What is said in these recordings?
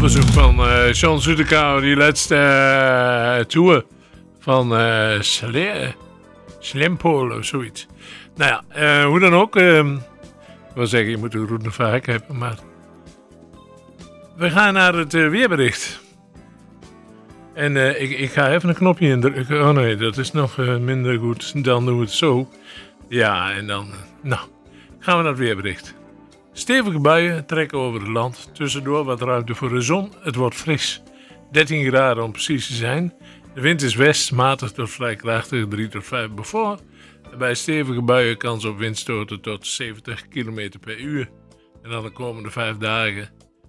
verzoek van John Zutekau, die laatste tour van Slimpol of zoiets. Nou ja, hoe dan ook. Ik wil zeggen, je moet een route vaak hebben, maar... We gaan naar het weerbericht. En ik ga even een knopje indrukken. Oh nee, dat is nog minder goed. Dan doen we het zo. Ja, en dan... gaan we naar het weerbericht. Stevige buien trekken over het land. Tussendoor wat ruimte voor de zon. Het wordt fris. 13 graden om precies te zijn. De wind is west, matig tot vrij krachtig, 3 tot 5 beaufort. Bij stevige buien kans op windstoten tot 70 km per uur. En dan de komende 5 dagen...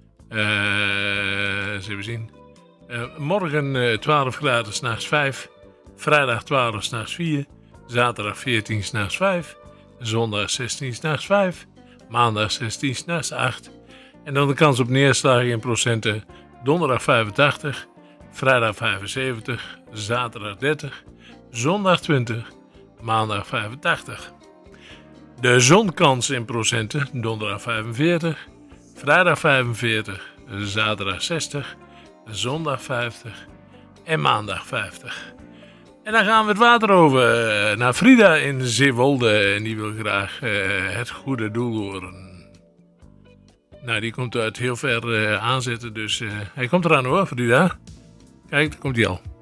eens even zien. Morgen 12 graden, 's nachts 5. Vrijdag 12, 's nachts 4. Zaterdag 14, 's nachts 5. Zondag 16, 's nachts 5. Maandag 16, 's nachts 8. En dan de kans op neerslagen in procenten. Donderdag 85. Vrijdag 75. Zaterdag 30. Zondag 20. Maandag 85. De zonkans in procenten. Donderdag 45. Vrijdag 45. Zaterdag 60. Zondag 50. En maandag 50. En dan gaan we het water over naar Frida in Zeewolde. En die wil graag het goede doel horen. Nou, die komt uit heel ver aanzetten. Dus hij komt eraan hoor, Frida. Kijk, daar komt hij al.